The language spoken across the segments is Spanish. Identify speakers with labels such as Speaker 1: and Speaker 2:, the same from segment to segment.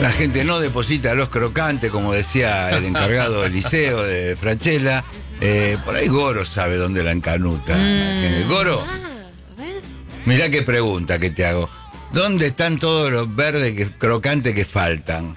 Speaker 1: La gente no deposita los crocantes, como decía el encargado del liceo de Franchella. Por ahí Goro sabe dónde la encanuta. Goro, mirá qué pregunta que te hago. ¿Dónde están todos los verdes crocantes que faltan?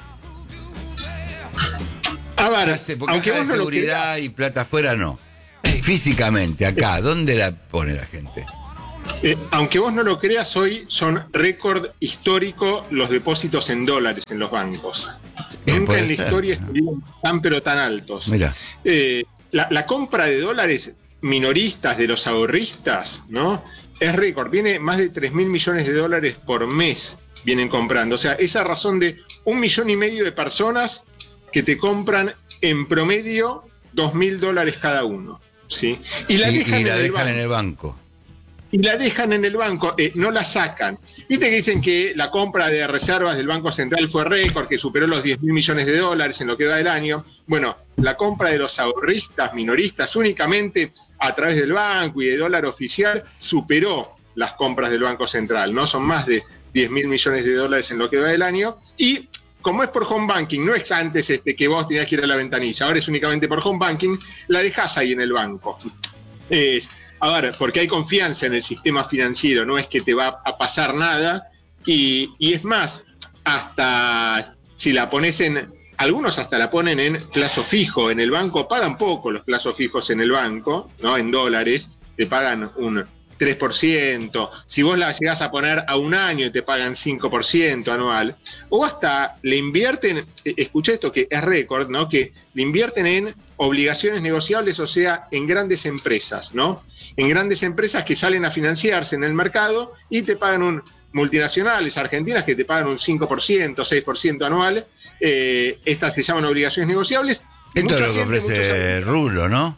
Speaker 2: A ver,
Speaker 1: Porque
Speaker 2: aunque
Speaker 1: acá
Speaker 2: vos
Speaker 1: de
Speaker 2: no lo
Speaker 1: seguridad
Speaker 2: creas,
Speaker 1: y plata afuera no. Físicamente, acá, ¿dónde la pone la gente?
Speaker 2: aunque vos no lo creas, hoy son récord histórico los depósitos en dólares en los bancos. Nunca en la historia estuvieron tan pero tan altos.
Speaker 1: Mira.
Speaker 2: La compra de dólares minoristas de los ahorristas, ¿no? Es récord. Viene más de 3.000 millones de dólares por mes vienen comprando. O sea, esa razón de 1,5 millones de personas que te compran en promedio $2.000 cada uno, ¿sí? Y la dejan en el banco. Y la dejan en el banco, no la sacan. Viste que dicen que la compra de reservas del Banco Central fue récord, que superó los 10.000 millones de dólares en lo que va del año. Bueno, la compra de los ahorristas minoristas únicamente a través del banco y de dólar oficial superó las compras del Banco Central, ¿no? Son más de 10.000 millones de dólares en lo que va del año. Y como es por home banking, no es antes que vos tenías que ir a la ventanilla, ahora es únicamente por home banking, la dejás ahí en el banco. A ver, porque hay confianza en el sistema financiero, no es que te va a pasar nada, y es más, hasta si la pones algunos hasta la ponen en plazo fijo, en el banco pagan poco los plazos fijos en el banco, ¿no? En dólares, te pagan un 3%, si vos la llegás a poner a un año te pagan 5% anual, o hasta le invierten, escuché esto que es récord, ¿no? Que le invierten en obligaciones negociables, o sea, en grandes empresas, ¿no? En grandes empresas que salen a financiarse en el mercado y te pagan multinacionales argentinas que te pagan un 5%, 6% anual. Estas se llaman obligaciones negociables.
Speaker 1: Esto es lo que ofrece Rulo, ¿no?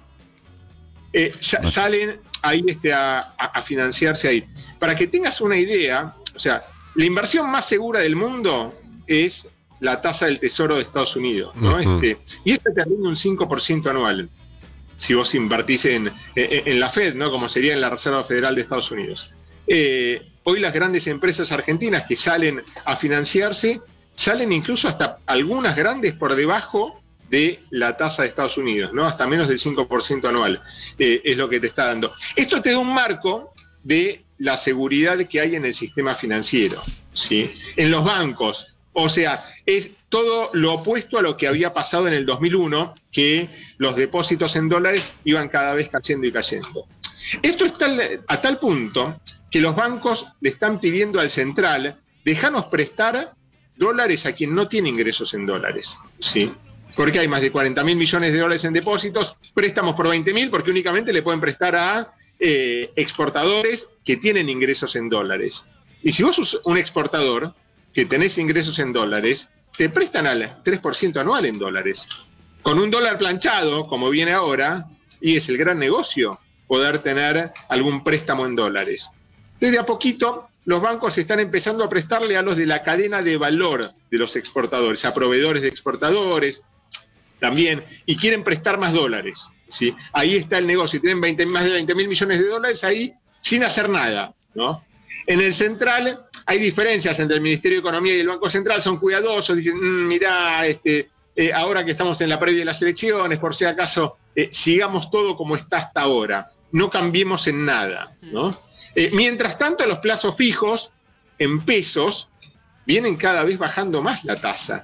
Speaker 2: Salen ahí a financiarse ahí. Para que tengas una idea, o sea, la inversión más segura del mundo es la tasa del Tesoro de Estados Unidos, ¿no? Uh-huh. Y esta te rinde un 5% anual, si vos invertís en la Fed, ¿no? Como sería en la Reserva Federal de Estados Unidos. Hoy las grandes empresas argentinas que salen a financiarse, salen incluso hasta algunas grandes por debajo de la tasa de Estados Unidos, ¿no? Hasta menos del 5% anual es lo que te está dando. Esto te da un marco de la seguridad que hay en el sistema financiero, ¿sí? En los bancos. O sea, es todo lo opuesto a lo que había pasado en el 2001, que los depósitos en dólares iban cada vez cayendo y cayendo. Esto está a tal punto que los bancos le están pidiendo al central, déjanos prestar dólares a quien no tiene ingresos en dólares, ¿sí? Porque hay más de 40.000 millones de dólares en depósitos, préstamos por 20.000 porque únicamente le pueden prestar a exportadores que tienen ingresos en dólares. Y si vos sos un exportador que tenés ingresos en dólares, te prestan al 3% anual en dólares. Con un dólar planchado, como viene ahora, y es el gran negocio poder tener algún préstamo en dólares. Desde a poquito, los bancos están empezando a prestarle a los de la cadena de valor de los exportadores, a proveedores de exportadores también, y quieren prestar más dólares, ¿sí? Ahí está el negocio, tienen más de 20.000 millones de dólares ahí sin hacer nada, ¿no? En el central hay diferencias entre el Ministerio de Economía y el Banco Central, son cuidadosos, dicen, mirá, ahora que estamos en la previa de las elecciones, por si acaso, sigamos todo como está hasta ahora, no cambiemos en nada, ¿no? Mientras tanto, los plazos fijos en pesos vienen cada vez bajando más la tasa.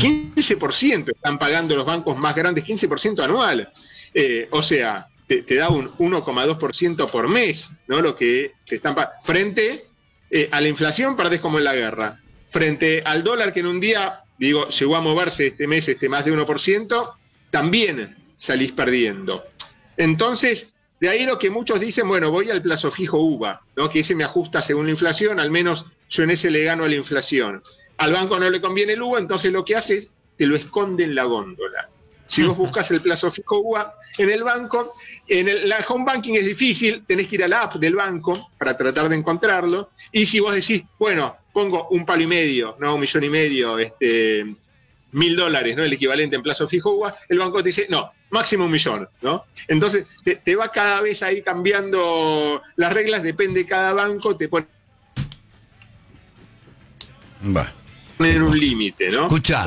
Speaker 2: 15% están pagando los bancos más grandes, 15% anual. O sea, te da un 1,2% por mes, ¿no? Lo que te están pagando. Frente a la inflación perdés como en la guerra. Frente al dólar que en un día, llegó a moverse este mes más de 1%, también salís perdiendo. Entonces, de ahí lo que muchos dicen, bueno, voy al plazo fijo UVA, ¿no? Que ese me ajusta según la inflación, al menos yo en ese le gano a la inflación. Al banco no le conviene el UVA, entonces lo que hace es, te lo esconde en la góndola. Si vos buscas el plazo fijo UVA en el banco, la home banking es difícil, tenés que ir a la app del banco para tratar de encontrarlo, y si vos decís, bueno, pongo $1,5 millones, no $1,5 millones, $1.000, ¿no? El equivalente en plazo fijo UVA, el banco te dice, no, máximo $1 millón, ¿no? Entonces, te va cada vez ahí cambiando las reglas, depende de cada banco, te pone...
Speaker 1: Va.
Speaker 2: poner un límite, ¿no?
Speaker 1: Escuchá,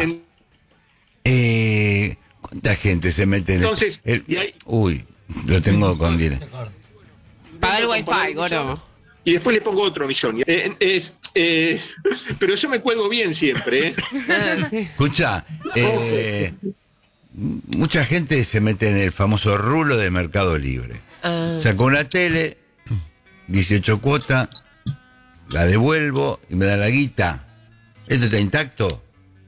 Speaker 1: ¿cuánta gente se mete en
Speaker 2: Entonces,
Speaker 1: y ahí... Uy, lo tengo con dinero.
Speaker 3: Paga el wifi, Goro.
Speaker 2: Y después le pongo otro millón. Pero yo me cuelgo bien siempre, ¿eh?
Speaker 3: Sí.
Speaker 1: Escuchá, mucha gente se mete en el famoso rulo de Mercado Libre. Saco una tele, 18 cuotas, la devuelvo y me da la guita. ¿Esto está intacto?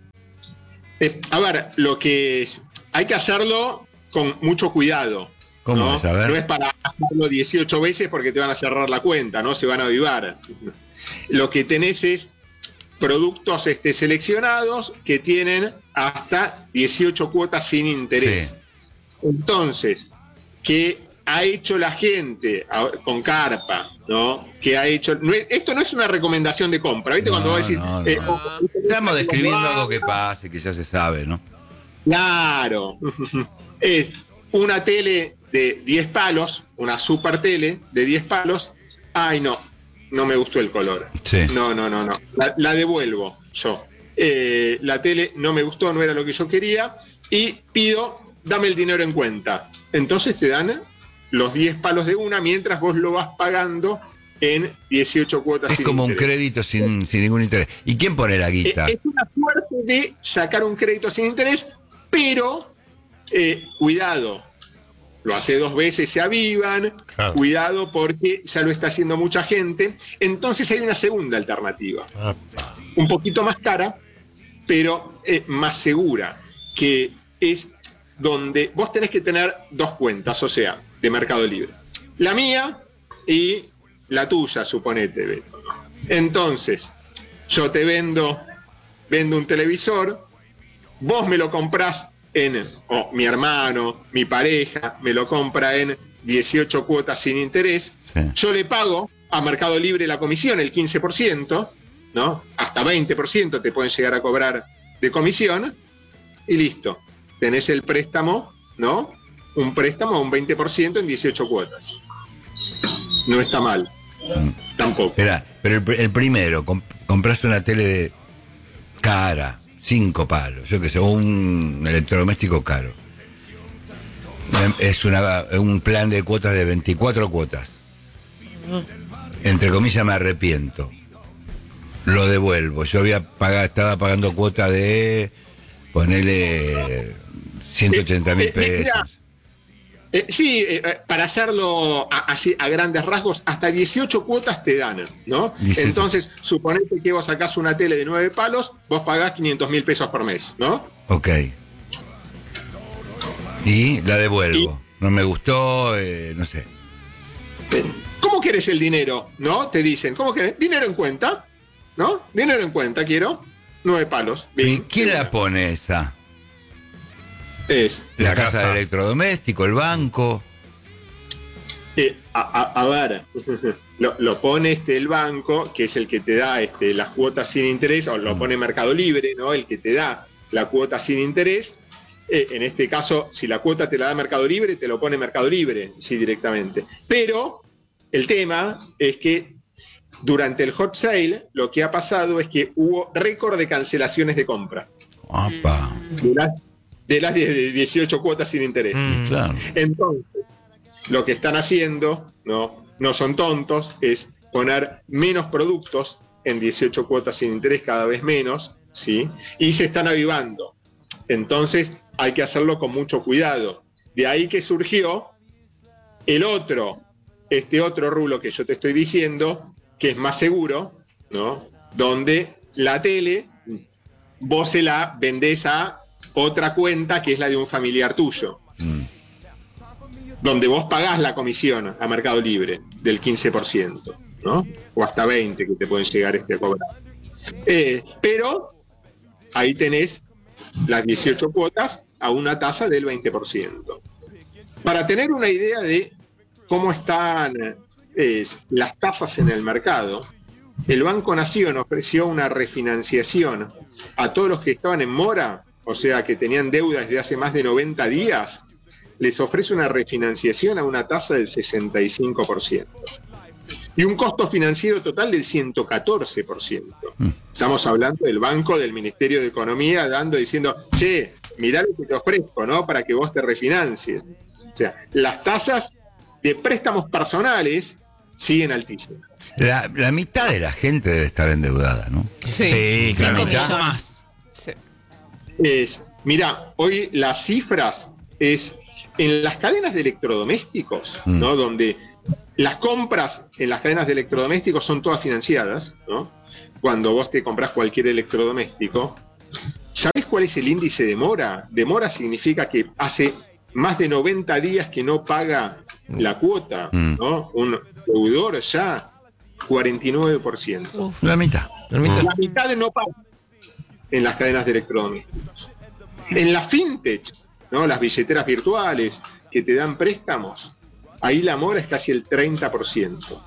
Speaker 2: A ver, lo que hay que hacerlo con mucho cuidado.
Speaker 1: ¿Cómo
Speaker 2: ¿no?
Speaker 1: es? A ver.
Speaker 2: No es para hacerlo 18 veces porque te van a cerrar la cuenta, ¿no? Se van a avivar. Lo que tenés es productos seleccionados que tienen hasta 18 cuotas sin interés.
Speaker 1: Sí.
Speaker 2: Entonces, ¿qué ha hecho la gente con Carpa? ¿No? ¿Qué ha hecho? Esto no es una recomendación de compra, ¿viste? Cuando vos decís...
Speaker 1: Estamos describiendo algo que pase, que ya se sabe, ¿no?
Speaker 2: Claro. Es una tele de 10 palos, una super tele de 10 palos. Ay, no me gustó el color.
Speaker 1: Sí.
Speaker 2: No. La devuelvo yo. La tele no me gustó, no era lo que yo quería. Y pido, dame el dinero en cuenta. Entonces te dan los 10 palos de una mientras vos lo vas pagando en 18 cuotas.
Speaker 1: Es como un crédito sin ningún interés. ¿Y quién pone la guita?
Speaker 2: Es una suerte de sacar un crédito sin interés, pero cuidado. Lo hace 2 veces, se avivan. Claro. Cuidado porque ya lo está haciendo mucha gente. Entonces hay una segunda alternativa. Un poquito más cara, pero más segura. Que es donde vos tenés que tener 2 cuentas, o sea, de Mercado Libre. La mía y la tuya, suponete, Beto. Entonces, yo te vendo un televisor, vos me lo comprás mi hermano, mi pareja, me lo compra en 18 cuotas sin interés. Sí. Yo le pago a Mercado Libre la comisión, el 15%, ¿no? Hasta 20% te pueden llegar a cobrar de comisión, y listo. Tenés el préstamo, ¿no? Un préstamo a un 20% en 18 cuotas. No está mal. Tampoco.
Speaker 1: Espera, pero el primero, compraste una tele de cara, 5 palos, yo qué sé, o un electrodoméstico caro. Es un plan de cuotas de 24 cuotas. Entre comillas me arrepiento. Lo devuelvo. Yo estaba pagando cuota de ponerle 180.000 pesos.
Speaker 2: Sí, para hacerlo así a grandes rasgos, hasta 18 cuotas te dan, ¿no? 18. Entonces, suponete que vos sacás una tele de 9 palos, vos pagás 500.000 pesos por mes, ¿no?
Speaker 1: Ok. Y la devuelvo. No me gustó, no sé.
Speaker 2: ¿Cómo querés el dinero? ¿No? Te dicen, ¿cómo querés? ¿Dinero en cuenta? ¿No? Dinero en cuenta, quiero. 9 palos. Bien,
Speaker 1: ¿y quién la pone esa?
Speaker 2: Es
Speaker 1: la casa de electrodoméstico, el banco.
Speaker 2: A ver, lo pone el banco, que es el que te da las cuotas sin interés, o lo pone Mercado Libre, ¿no? El que te da la cuota sin interés. En este caso, si la cuota te la da Mercado Libre, te lo pone Mercado Libre, sí, directamente. Pero el tema es que durante el hot sale, lo que ha pasado es que hubo récord de cancelaciones de compra.
Speaker 1: ¡Opa!
Speaker 2: De las 18 cuotas sin interés.
Speaker 1: Claro.
Speaker 2: Entonces, lo que están haciendo, no son tontos, es poner menos productos en 18 cuotas sin interés, cada vez menos, ¿sí? Y se están avivando. Entonces, hay que hacerlo con mucho cuidado. De ahí que surgió este otro rulo que yo te estoy diciendo, que es más seguro, ¿no? Donde la tele, vos se la vendés a otra cuenta que es la de un familiar tuyo, donde vos pagás la comisión a Mercado Libre del 15%, ¿no? O hasta 20% que te pueden llegar a cobrar. Pero ahí tenés las 18 cuotas a una tasa del 20%. Para tener una idea de cómo están las tasas en el mercado, el Banco Nación ofreció una refinanciación a todos los que estaban en mora, o sea, que tenían deudas de hace más de 90 días, les ofrece una refinanciación a una tasa del 65%. y un costo financiero total del 114%. Estamos hablando del banco, del Ministerio de Economía, diciendo, che, mirá lo que te ofrezco, ¿no? Para que vos te refinancies. O sea, las tasas de préstamos personales siguen altísimas.
Speaker 1: La mitad de la gente debe estar endeudada, ¿no?
Speaker 3: Sí, 5
Speaker 1: claro.
Speaker 3: millones más. Sí.
Speaker 2: Mira, hoy las cifras es en las cadenas de electrodomésticos, ¿no? Donde las compras en las cadenas de electrodomésticos son todas financiadas, ¿no? Cuando vos te compras cualquier electrodoméstico, ¿sabés cuál es el índice de mora? Demora significa que hace más de 90 días que no paga la cuota, ¿no? Un deudor ya 49%.
Speaker 1: La mitad.
Speaker 2: La mitad no paga en las cadenas de electrodomésticos. En las fintech, ¿no? Las billeteras virtuales que te dan préstamos, ahí la mora es casi el 30%.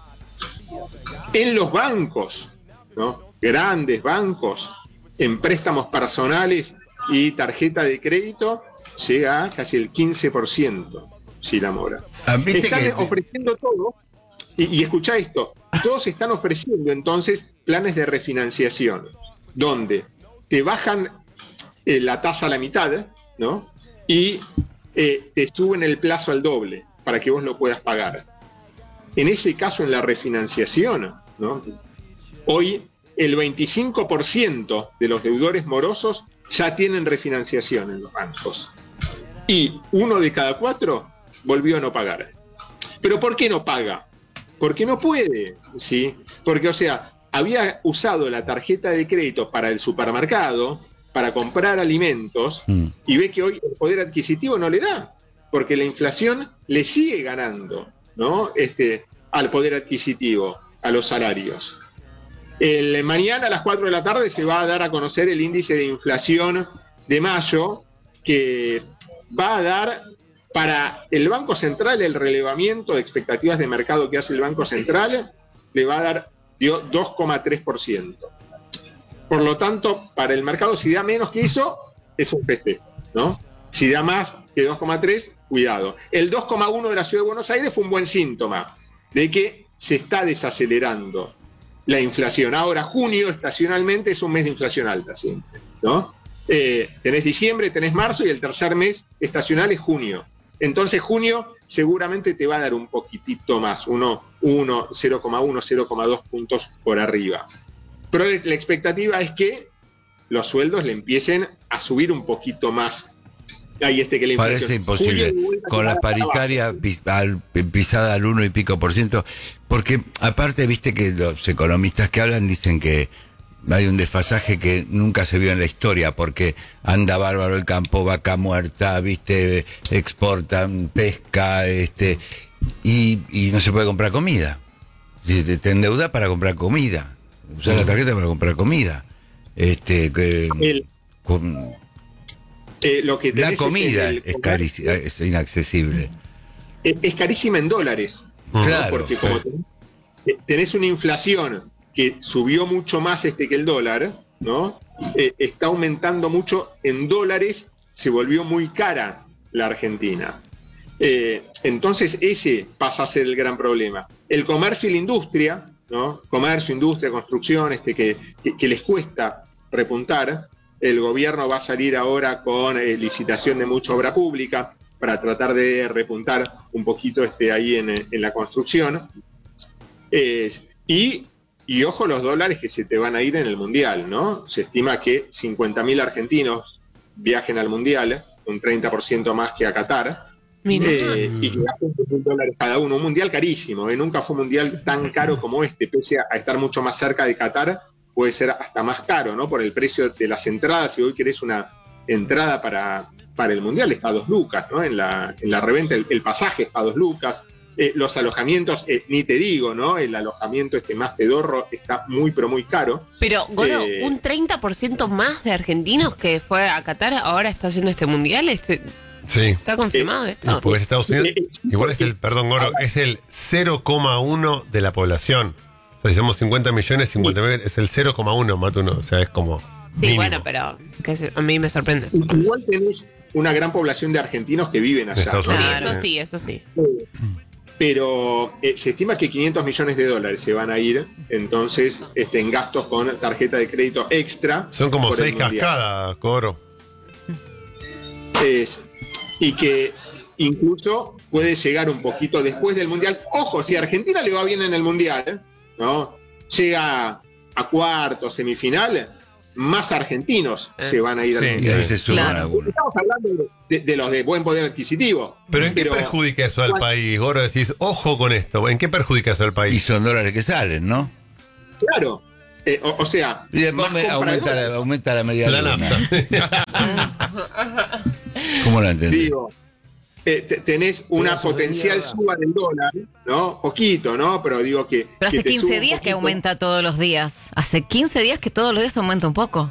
Speaker 2: En los bancos, ¿no? Grandes bancos, en préstamos personales y tarjeta de crédito, llega a casi el 15%, sí, la mora. Están ofreciendo todo, y escuchá esto, todos están ofreciendo entonces planes de refinanciación, donde te bajan la tasa a la mitad, ¿no? Y te suben el plazo al doble para que vos lo puedas pagar. En ese caso, en la refinanciación, ¿no? Hoy el 25% de los deudores morosos ya tienen refinanciación en los bancos. Y 1 de cada 4 volvió a no pagar. ¿Pero por qué no paga? Porque no puede, ¿sí? Porque, o sea, había usado la tarjeta de crédito para el supermercado, para comprar alimentos, y ve que hoy el poder adquisitivo no le da, porque la inflación le sigue ganando, ¿no? Al poder adquisitivo, a los salarios. Mañana a las 4 de la tarde se va a dar a conocer el índice de inflación de mayo, que va a dar para el Banco Central el relevamiento de expectativas de mercado que hace el Banco Central, le va a dar 2,3%. Por lo tanto, para el mercado, si da menos que eso, es un festejo, ¿no? Si da más que 2,3, cuidado. El 2,1 de la Ciudad de Buenos Aires fue un buen síntoma de que se está desacelerando la inflación. Ahora, junio, estacionalmente, es un mes de inflación alta siempre, ¿no? Tenés diciembre, tenés marzo, y el tercer mes estacional es junio. Entonces, junio seguramente te va a dar un poquitito más, 0,1, 0,2 puntos por arriba. Pero la expectativa es que los sueldos le empiecen a subir un poquito más. Ahí que la
Speaker 1: parece imposible, con la paritaria pisada al 1 y pico %, porque aparte, viste que los economistas que hablan dicen que hay un desfasaje que nunca se vio en la historia, porque anda bárbaro el campo, vaca muerta, viste, exportan pesca, y no se puede comprar comida. Te endeudas para comprar comida. Usar la tarjeta para comprar comida.
Speaker 2: Lo que
Speaker 1: la comida es carísima, es inaccesible.
Speaker 2: Es carísima en dólares.
Speaker 1: Claro.
Speaker 2: Porque como tenés una inflación que subió mucho más que el dólar, ¿no? Está aumentando mucho en dólares, se volvió muy cara la Argentina. Entonces ese pasa a ser el gran problema. El comercio y la industria, ¿no? Comercio, industria, construcción, que les cuesta repuntar. El gobierno va a salir ahora con licitación de mucha obra pública para tratar de repuntar un poquito ahí en la construcción. Y ojo los dólares que se te van a ir en el Mundial, ¿no? Se estima que 50.000 argentinos viajen al Mundial, un 30% más que a Qatar. Y que gasten $1.000 cada uno. Un mundial carísimo, Nunca fue un mundial tan caro como pese a estar mucho más cerca de Qatar, puede ser hasta más caro, ¿no? Por el precio de las entradas. Si hoy querés una entrada para el mundial, está a 2 lucas, ¿no? En la reventa, el pasaje está a 2 lucas. Los alojamientos, ni te digo, ¿no? El alojamiento más pedorro está muy, pero muy caro.
Speaker 3: Pero, Goro, un 30% más de argentinos que fue a Qatar ahora está haciendo este mundial.
Speaker 4: Sí.
Speaker 3: ¿Está confirmado esto?
Speaker 4: Porque Estados Unidos, igual es Goro, es el 0,1 de la población. O sea, si somos 50 millones, 50 millones, es el 0,1 más uno. O sea, es como
Speaker 3: Sí,
Speaker 4: mínimo.
Speaker 3: bueno, pero a mí me sorprende.
Speaker 2: Igual tenés una gran población de argentinos que viven allá.
Speaker 4: Estados Unidos.
Speaker 3: Sí, eso sí.
Speaker 2: pero se estima que 500 millones de dólares se van a ir entonces en gastos con tarjeta de crédito extra.
Speaker 4: Son como
Speaker 2: por el
Speaker 4: 6
Speaker 2: Mundial.
Speaker 4: cascadas, Goro.
Speaker 2: Y que incluso puede llegar un poquito después del Mundial. Ojo, si a Argentina le va bien en el Mundial, ¿no? Llega a cuartos, semifinal, más argentinos se van a ir al
Speaker 1: Y
Speaker 2: Mundial.
Speaker 1: ahí se suman
Speaker 3: Claro.
Speaker 1: algunos.
Speaker 2: Estamos hablando de los de buen poder adquisitivo.
Speaker 4: ¿Pero en qué perjudica eso al país, Goro? Decís, ojo con esto. ¿En qué perjudica eso al
Speaker 1: Y
Speaker 4: país?
Speaker 1: son dólares que salen, ¿no?
Speaker 2: Claro. O sea,
Speaker 1: Y después
Speaker 2: más compra de dólares.
Speaker 1: aumenta la media
Speaker 4: La
Speaker 1: luna.
Speaker 4: nafta.
Speaker 1: ¿Cómo la entendés?
Speaker 2: Digo, tenés una potencial suba del dólar, ¿no? Poquito, ¿no? Pero digo que.
Speaker 5: Pero hace
Speaker 2: que te
Speaker 5: 15
Speaker 2: suba un
Speaker 5: días que
Speaker 2: poquito.
Speaker 5: aumenta todos los días. Hace 15 días que todos los días aumenta un poco.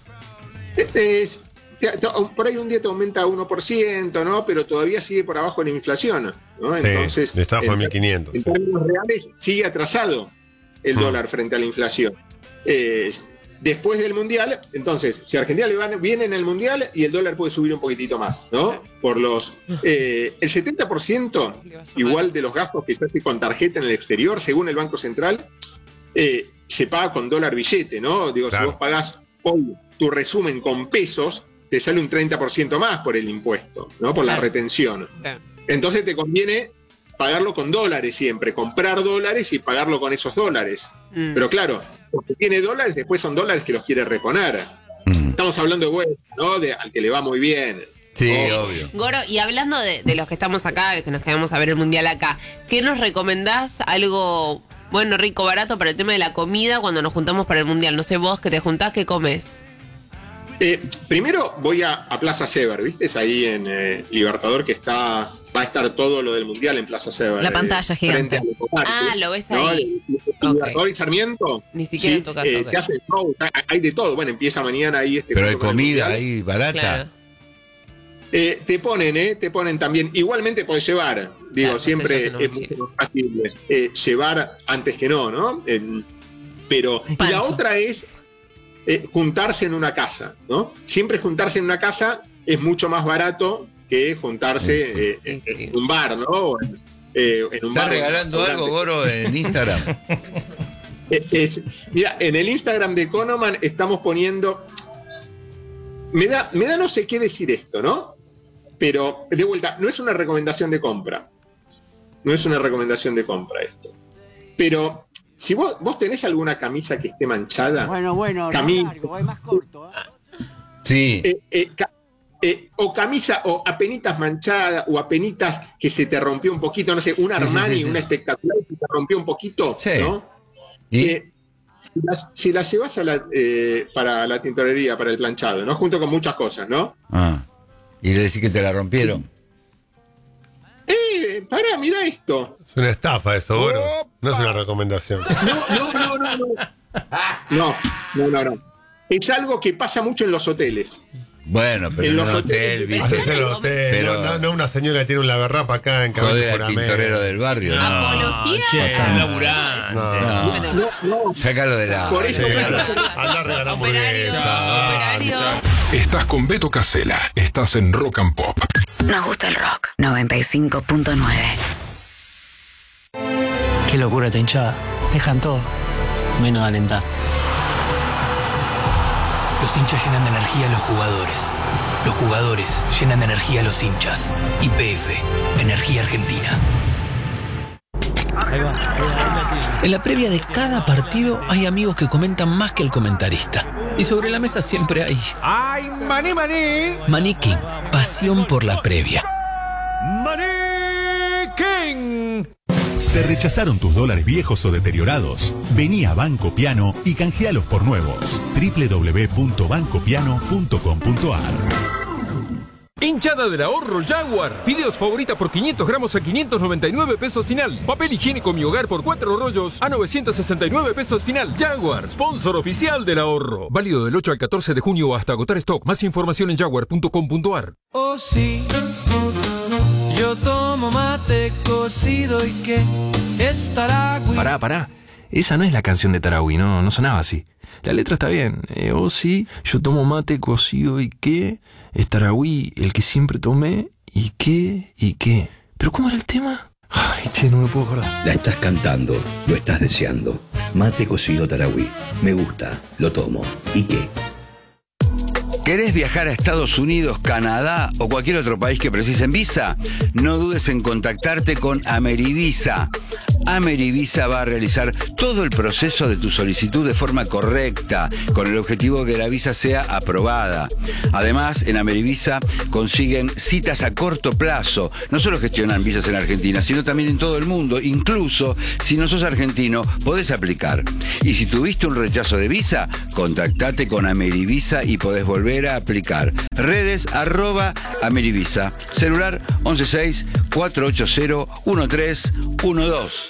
Speaker 2: Por ahí un día te aumenta 1%, ¿no? Pero todavía sigue por abajo de la inflación, ¿no? Entonces,
Speaker 4: Sí, está bajo de 1.500.
Speaker 2: en términos reales, sigue atrasado el dólar frente a la inflación. Después del Mundial, entonces, si a Argentina le va bien en el Mundial y el dólar puede subir un poquitito más, ¿no? Por los el 70% igual de los gastos que se hace con tarjeta en el exterior, según el Banco Central, se paga con dólar billete, ¿no? Digo,
Speaker 4: Claro.
Speaker 2: si vos pagás hoy tu resumen con pesos, te sale un 30% más por el impuesto, ¿no? Por la
Speaker 3: Claro.
Speaker 2: retención. Entonces te conviene pagarlo con dólares siempre, comprar dólares y pagarlo con esos dólares. Pero claro, porque tiene dólares, después son dólares que los quiere reponer. Estamos hablando de bueno, ¿no? Al que le va muy bien.
Speaker 1: Sí,
Speaker 2: Oh.
Speaker 1: obvio.
Speaker 3: Goro, y hablando de los que estamos acá, de que nos quedamos a ver el Mundial acá, ¿qué nos recomendás? Algo bueno, rico, barato para el tema de la comida cuando nos juntamos para el Mundial. No sé vos que te juntás, ¿qué comes?
Speaker 2: Primero voy a Plaza Sever, ¿viste? Es ahí en Libertador que va a estar todo lo del Mundial en Plaza Sever.
Speaker 5: La pantalla gigante.
Speaker 2: frente al Ecoparque,
Speaker 3: Ah, lo ves
Speaker 2: ¿no?
Speaker 3: ahí.
Speaker 2: Libertador y Sarmiento.
Speaker 3: Ni siquiera en tu casa, ok.
Speaker 2: Te hacen show, hay de todo. Bueno, empieza mañana ahí
Speaker 1: Pero hay
Speaker 2: curso con el
Speaker 1: comida
Speaker 2: Mundial.
Speaker 1: ahí barata.
Speaker 3: Claro.
Speaker 2: Te ponen también. Igualmente podés llevar. Digo,
Speaker 3: Claro,
Speaker 2: siempre
Speaker 3: ustedes hacen
Speaker 2: es
Speaker 3: un
Speaker 2: mucho más fácil llevar antes que no. Pero
Speaker 5: Un
Speaker 2: y la
Speaker 5: pancho.
Speaker 2: otra es juntarse en una casa, ¿no? Siempre juntarse en una casa es mucho más barato que juntarse
Speaker 3: Sí, sí.
Speaker 2: en un bar, ¿no? O en un
Speaker 1: ¿Estás
Speaker 2: bar,
Speaker 1: regalando
Speaker 2: en un
Speaker 1: algo,
Speaker 2: restaurante.
Speaker 1: Goro, en Instagram?
Speaker 2: Mira, en el Instagram de Economan estamos poniendo. Me da no sé qué decir esto, ¿no? Pero, de vuelta, no es una recomendación de compra. No es una recomendación de compra esto. Pero, si vos tenés alguna camisa que esté manchada,
Speaker 6: Bueno, no
Speaker 2: Camino.
Speaker 6: largo, es más corto.
Speaker 1: Sí.
Speaker 2: o camisa o apenitas manchada o apenitas que se te rompió un poquito, no sé, un Armani,
Speaker 1: sí.
Speaker 2: una espectacular que te rompió un poquito,
Speaker 1: Sí.
Speaker 2: ¿no?
Speaker 1: ¿Y?
Speaker 2: Si las llevas para la tintorería, para el planchado, ¿no? Junto con muchas cosas, ¿no?
Speaker 1: Y le decís que te la rompieron.
Speaker 2: Pará, mira esto.
Speaker 4: Es una estafa eso, Goro. No es una recomendación.
Speaker 2: No. Es algo que pasa mucho en los hoteles.
Speaker 1: Bueno, pero
Speaker 2: En
Speaker 1: en
Speaker 2: los
Speaker 1: un
Speaker 2: hoteles-
Speaker 1: hotel, ¿viste?
Speaker 4: Haces el hotel.
Speaker 1: Pero-
Speaker 4: No una señora que tiene un lavarrapa acá en Camino
Speaker 1: Joder al
Speaker 4: Juramento.
Speaker 1: tintorero del barrio, no.
Speaker 3: ¿Apología?
Speaker 7: che,
Speaker 3: No,
Speaker 7: laburante.
Speaker 1: No.
Speaker 3: Bueno,
Speaker 2: No.
Speaker 1: Sácalo de la.
Speaker 2: Por eso-
Speaker 4: Sí, anda a regalar
Speaker 3: operario,
Speaker 4: hamburguesa.
Speaker 3: operario.
Speaker 8: Estás con Beto Casella. Estás en Rock and Pop.
Speaker 5: Nos gusta el rock. 95.9.
Speaker 7: Qué locura esta hinchada. Dejan todo, menos alentar.
Speaker 9: Los hinchas llenan de energía a los jugadores. Los jugadores llenan de energía a los hinchas. YPF, Energía Argentina.
Speaker 7: Ahí va.
Speaker 10: En la previa de cada partido hay amigos que comentan más que el comentarista. Y sobre la mesa siempre hay
Speaker 7: ¡Ay, maní, maní!
Speaker 10: Maní King, pasión por la previa.
Speaker 7: ¡Maní King!
Speaker 11: ¿Te rechazaron tus dólares viejos o deteriorados? Vení a Banco Piano y canjealos por nuevos. www.bancopiano.com.ar.
Speaker 12: Hinchada del ahorro Jaguar. Fideos favorita por 500 gramos a 599 pesos final. Papel higiénico Mi Hogar por 4 rollos a 969 pesos final. Jaguar, sponsor oficial del ahorro. Válido del 8 al 14 de junio hasta agotar stock. Más información en jaguar.com.ar.
Speaker 9: Oh sí, yo tomo mate cocido y que es Taragüi.
Speaker 13: Pará. Esa no es la canción de Taragüi, no sonaba así. La letra está bien. Oh sí, yo tomo mate cocido y qué. Es Taragüi el que siempre tomé y qué. ¿Pero cómo era el tema? Ay, che, no me puedo acordar.
Speaker 6: La estás cantando, lo estás deseando. Mate cocido Tarahui. Me gusta, lo tomo. ¿Y qué?
Speaker 1: ¿Querés viajar a Estados Unidos, Canadá o cualquier otro país que precisen visa? No dudes en contactarte con Amerivisa. Amerivisa va a realizar todo el proceso de tu solicitud de forma correcta, con el objetivo de que la visa sea aprobada. Además, en Amerivisa consiguen citas a corto plazo. No solo gestionan visas en Argentina, sino también en todo el mundo. Incluso, si no sos argentino, podés aplicar. Y si tuviste un rechazo de visa, contactate con Amerivisa y podés volver a aplicar. Redes @Amerivisa. Celular 116-480-1312.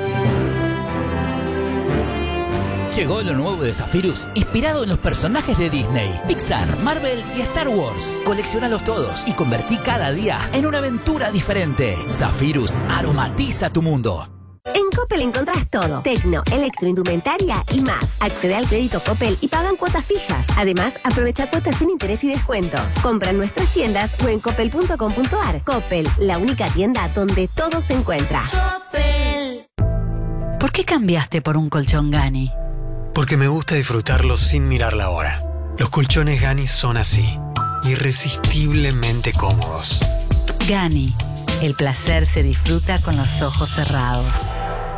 Speaker 10: Llegó lo nuevo de Zephyrus, inspirado en los personajes de Disney, Pixar, Marvel y Star Wars. Colecciónalos todos y convertí cada día en una aventura diferente. Zephyrus aromatiza tu mundo.
Speaker 14: En Coppel encontrás todo. Tecno, electroindumentaria y más. Accede al crédito Coppel y pagan cuotas fijas. Además, aprovecha cuotas sin interés y descuentos. Compra en nuestras tiendas o en coppel.com.ar. Coppel, la única tienda donde todo se encuentra.
Speaker 15: Coppel. ¿Por qué cambiaste por un colchón Gani?
Speaker 16: Porque me gusta disfrutarlo sin mirar la hora. Los colchones Gani son así, irresistiblemente cómodos.
Speaker 15: Gani, el placer se disfruta con los ojos cerrados.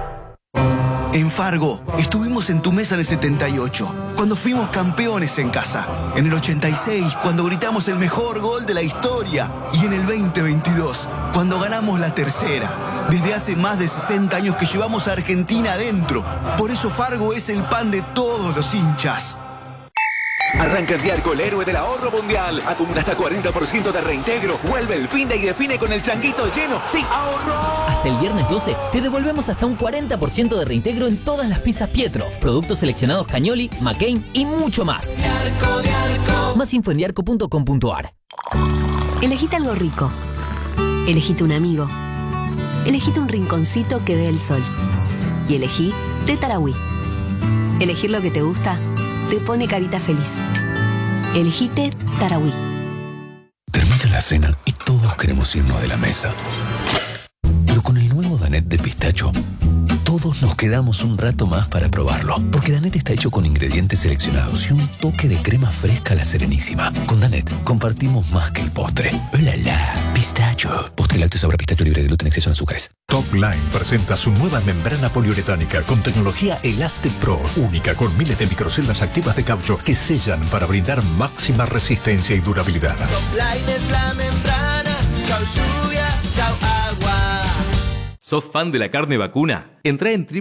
Speaker 17: En Fargo, estuvimos en tu mesa en el 78, cuando fuimos campeones en casa. En el 86, cuando gritamos el mejor gol de la historia. Y en el 2022, cuando ganamos la tercera. Desde hace más de 60 años que llevamos a Argentina adentro. Por eso Fargo es el pan de todos los hinchas.
Speaker 18: Arranca el día con el héroe del ahorro mundial. Acumula hasta 40% de reintegro. Vuelve el fin de y define con el changuito lleno. ¡Sí, ahorro!
Speaker 10: Hasta el viernes 12 te devolvemos hasta un 40% de reintegro en todas las pizzas Pietro, productos seleccionados Cagnoli, McCain y mucho más. Diarco. Más info en diarco.com.ar.
Speaker 14: Elegite algo rico. Elegite un amigo. Elegite un rinconcito que dé el sol. Y elegí Té Tarahui. Elegir lo que te gusta te pone carita feliz. Elegite Tarahui.
Speaker 19: Termina la cena y todos queremos irnos de la mesa. Pero con el nuevo Danette de pistacho, todos nos quedamos un rato más para probarlo. Porque Danette está hecho con ingredientes seleccionados y un toque de crema fresca a la Serenísima. Con Danette compartimos más que el postre. ¡Hola, la! Pistacho. Postre lácteo sabor a pistacho libre de gluten, exceso en azúcares.
Speaker 11: Top Line presenta su nueva membrana poliuretánica con tecnología Elastic Pro, única con miles de microceldas activas de caucho que sellan para brindar máxima resistencia y durabilidad.
Speaker 20: Top Line es la membrana. Chau lluvia, chau agua.
Speaker 21: ¿Sos fan de la carne vacuna? Entrá en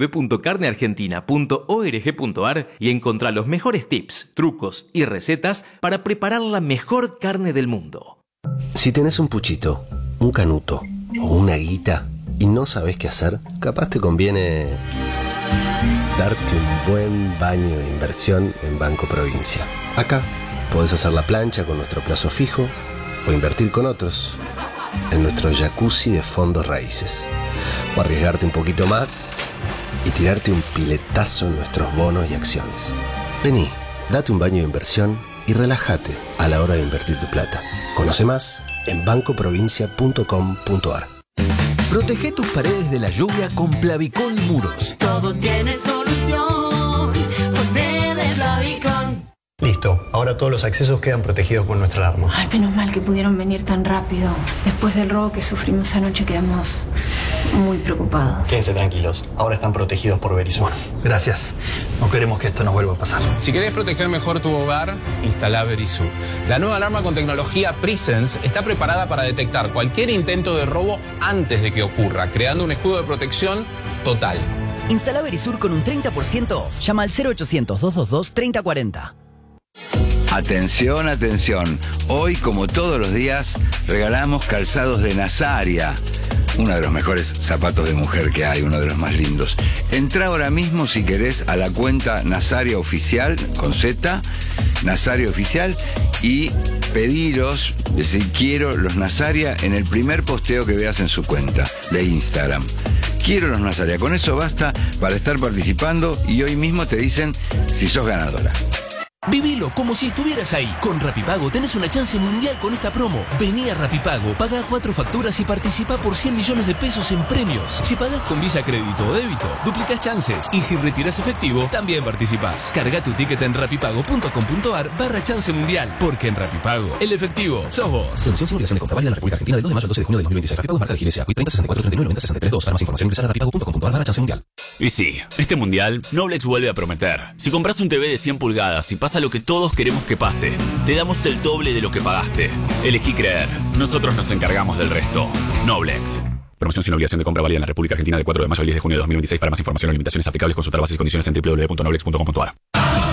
Speaker 21: www.carneargentina.org.ar y encontrá los mejores tips, trucos y recetas para preparar la mejor carne del mundo.
Speaker 22: Si tenés un puchito, un canuto o una guita y no sabés qué hacer, capaz te conviene darte un buen baño de inversión en Banco Provincia. Acá podés hacer la plancha con nuestro plazo fijo o invertir con otros en nuestro jacuzzi de fondos raíces. O arriesgarte un poquito más y tirarte un piletazo en nuestros bonos y acciones. Vení, date un baño de inversión y relájate a la hora de invertir tu plata. Conoce más en bancoprovincia.com.ar.
Speaker 10: Protege tus paredes de la lluvia con Plavicón Muros.
Speaker 15: Todo tiene solución. Ponele Plavicón.
Speaker 16: Listo, ahora todos los accesos quedan protegidos por nuestra alarma.
Speaker 23: Ay, menos mal que pudieron venir tan rápido. Después del robo que sufrimos anoche quedamos muy preocupados.
Speaker 16: Quédense tranquilos, ahora están protegidos por Verisur.
Speaker 7: Gracias. No queremos que esto nos vuelva a pasar.
Speaker 24: Si querés proteger mejor tu hogar, instala Verisur. La nueva alarma con tecnología Presence está preparada para detectar cualquier intento de robo antes de que ocurra, creando un escudo de protección total.
Speaker 25: Instala Verisur con un 30% off. Llama al 0800-222-3040.
Speaker 1: Atención, atención. Hoy, como todos los días, regalamos calzados de Nazaria. Uno de los mejores zapatos de mujer que hay, uno de los más lindos. Entrá ahora mismo, si querés, a la cuenta Nazaria Oficial, con Z, Nazaria Oficial, y pedilos, decir quiero los Nazaria en el primer posteo que veas en su cuenta de Instagram. Quiero los Nazaria. Con eso basta para estar participando y hoy mismo te dicen si sos ganadora.
Speaker 2: Vivilo como si estuvieras ahí. Con Rapipago tenés una chance mundial con esta promo. Vení a Rapipago, pagá 4 facturas y participá por 100 millones de pesos en premios. Si pagás con Visa Crédito o Débito, duplicás chances. Y si retirás efectivo, también participás. Carga tu ticket en rapipago.com.ar/chance mundial. Porque en Rapipago, el efectivo sos vos.
Speaker 3: Condición sin obligación de compra válida en la República Argentina del 2 de mayo al 12 de junio de 2026. Rapipago es marca de GNSA. Quick 30 64 39 90 63 2. Para más información ingresar a rapipago.com.ar/chance mundial.
Speaker 4: Y sí, este mundial, Noblex vuelve a prometer. Si compras un TV de 100 pulgadas y pasa lo que todos queremos que pase, te damos el doble de lo que pagaste. Elegí creer. Nosotros nos encargamos del resto. Noblex. Promoción sin obligación de compra válida en la República Argentina del 4 de mayo al 10 de junio de 2026. Para más información o limitaciones aplicables, consultar bases y condiciones en www.noblex.com.ar.